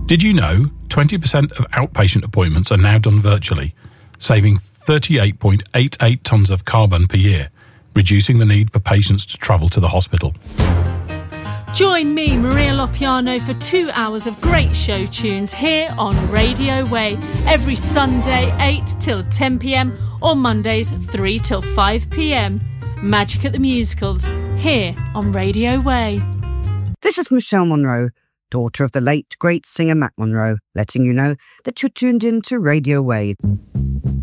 Did you know 20% of outpatient appointments are now done virtually, saving 38.88 tonnes of carbon per year, reducing the need for patients to travel to the hospital? Join me, Maria Lopiano, for 2 hours of great show tunes here on Radio Way, every Sunday 8 till 10 p.m. or Mondays 3 till 5 p.m. Magic at the Musicals, here on Radio Way. This is Michelle Monroe, daughter of the late great singer Mac Monroe, letting you know that you're tuned in to Radio Way.